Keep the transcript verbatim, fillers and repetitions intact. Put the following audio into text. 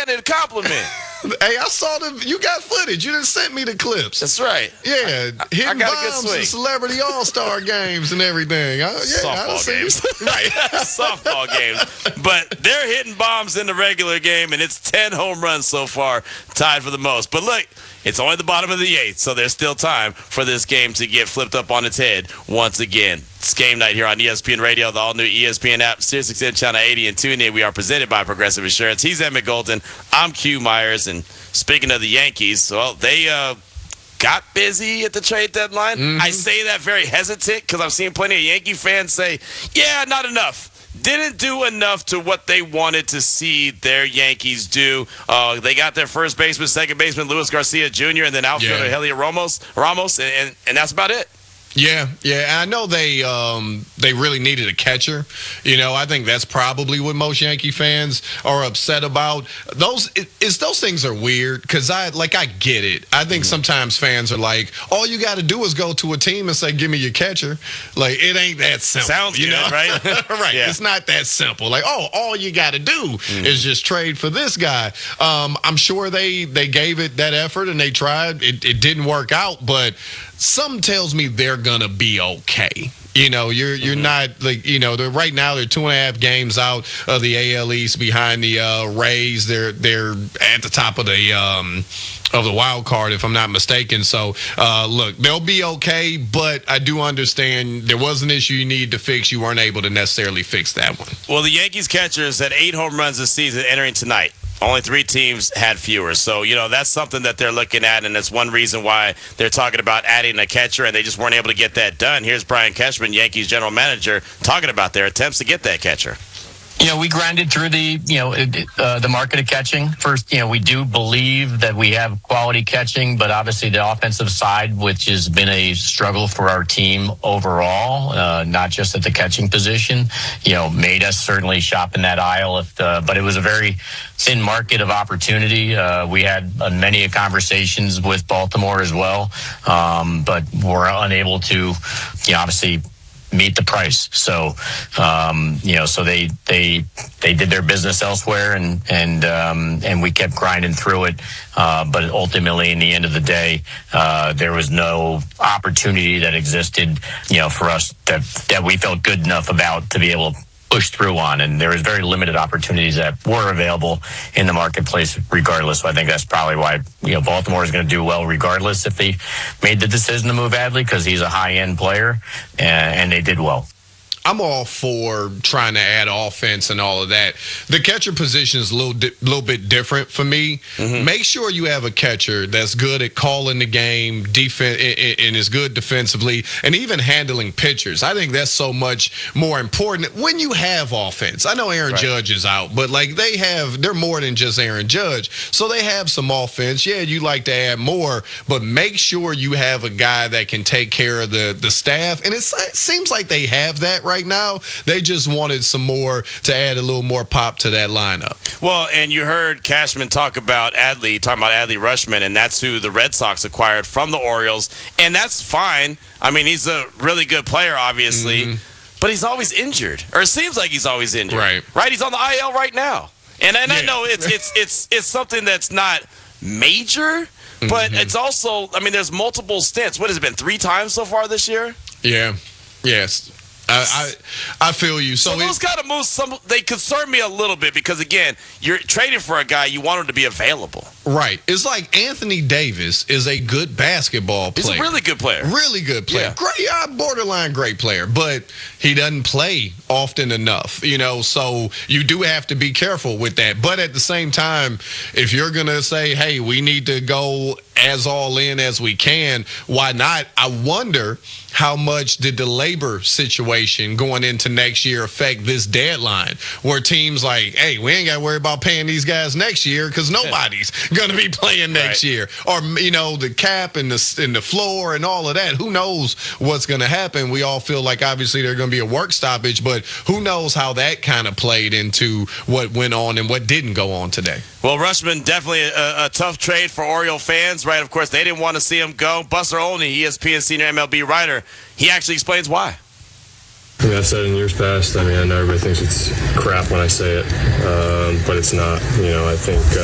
that in a compliment. Hey, I saw the. You got footage. You didn't send me the clips. That's right. Yeah, I, hitting I got a good bombs swing. and celebrity all-star games and everything. I, yeah, Softball games. right. Softball games. But they're hitting bombs in the regular game, and it's ten home runs so far, tied for the most. But look, it's only the bottom of the eighth, so there's still time for this game to get flipped up on its head once again. It's game night here on E S P N Radio, the all-new E S P N app, Sirius X M Channel eighty, and tune in. We are presented by Progressive Insurance. He's Emmett Golden. I'm Q Myers, and speaking of the Yankees, well, they uh, got busy at the trade deadline. Mm-hmm. I say that very hesitant because I've seen plenty of Yankee fans say, yeah, not enough. Didn't do enough to what they wanted to see their Yankees do. Uh, they got their first baseman, second baseman, Luis Garcia Junior, and then outfielder yeah. Heliot Ramos, Ramos and, and, and that's about it. Yeah, yeah. I know they um, they really needed a catcher. You know, I think that's probably what most Yankee fans are upset about. Those it, it's those things are weird because I like I get it. I think mm-hmm. sometimes fans are like, all you got to do is go to a team and say, "Give me your catcher." Like it ain't that simple. Sounds you good, know? right? Right. Yeah. It's not that simple. Like, oh, all you got to do mm-hmm. is just trade for this guy. Um, I'm sure they they gave it that effort and they tried. It, it didn't work out, but something tells me they're gonna be okay. You know, you're you're mm-hmm. not like you know. They're right now. They're two and a half games out of the A L East behind the uh, Rays. They're they're at the top of the um, of the wild card, if I'm not mistaken. So, uh, look, they'll be okay. But I do understand there was an issue you needed to fix. You weren't able to necessarily fix that one. Well, the Yankees catchers had eight home runs this season entering tonight. Only three teams had fewer. So, you know, that's something that they're looking at, and that's one reason why they're talking about adding a catcher, and they just weren't able to get that done. Here's Brian Cashman, Yankees general manager, talking about their attempts to get that catcher. You know, we grinded through the, you know, uh, the market of catching. First, you know, we do believe that we have quality catching, but obviously the offensive side, which has been a struggle for our team overall, uh, not just at the catching position, you know, made us certainly shop in that aisle. If the, but it was a very thin market of opportunity. Uh, we had uh, many conversations with Baltimore as well, um, but we're unable to, you know, obviously meet the price. So, um, you know, so they they they did their business elsewhere, and and um, and we kept grinding through it. Uh, but ultimately, in the end of the day, uh, there was no opportunity that existed, you know, for us that that we felt good enough about to be able to push through on, and there was very limited opportunities that were available in the marketplace regardless. So I think that's probably why, you know, Baltimore is going to do well regardless if they made the decision to move Adley, because he's a high-end player, and, and they did well. I'm all for trying to add offense and all of that. The catcher position is a little di- little bit different for me. Mm-hmm. Make sure you have a catcher that's good at calling the game, defense, and is good defensively, and even handling pitchers. I think that's so much more important when you have offense. I know Aaron right. Judge is out, but like they have, they're more than just Aaron Judge. So they have some offense. Yeah, you like to add more, but make sure you have a guy that can take care of the the staff. And it's, it seems like they have that right. Right now, they just wanted some more to add a little more pop to that lineup. Well, and you heard Cashman talk about Adley, talking about Adley Rutschman, and that's who the Red Sox acquired from the Orioles, and that's fine. I mean, he's a really good player, obviously, mm-hmm. but he's always injured, or it seems like he's always injured. Right, right. He's on the I L right now, and and yeah. I know it's it's it's it's something that's not major, but mm-hmm. it's also, I mean, there's multiple stints. What has it been, three times so far this year? Yeah. Yes. I, I I feel you. So, so those kind of moves, some they concern me a little bit because, again, you're trading for a guy, you want him to be available. Right. It's like Anthony Davis is a good basketball player. He's a really good player. Really good player. Yeah. Great, yeah, borderline great player, but he doesn't play often enough, you know, so you do have to be careful with that. But at the same time, if you're going to say, hey, we need to go as all in as we can, why not? I wonder how much did the labor situation going into next year affect this deadline, where teams like, hey, we ain't got to worry about paying these guys next year because nobody's going to be playing next right. year. Or, you know, the cap and the, and the floor and all of that. Who knows what's going to happen? We all feel like obviously there's going to be a work stoppage, but who knows how that kind of played into what went on and what didn't go on today. Well, Rutschman, definitely a, a tough trade for Oriole fans, right? Of course, they didn't want to see him go. Buster Olney, E S P N senior M L B writer, he actually explains why. I mean, I've said it in years past. I mean, I know everybody thinks it's crap when I say it, um, but it's not. You know, I think uh,